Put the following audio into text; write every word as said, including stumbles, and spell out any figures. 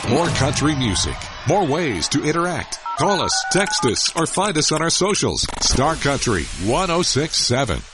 More country music. More ways to interact. Call us, text us, or find us on our socials. Star Country one oh six point seven.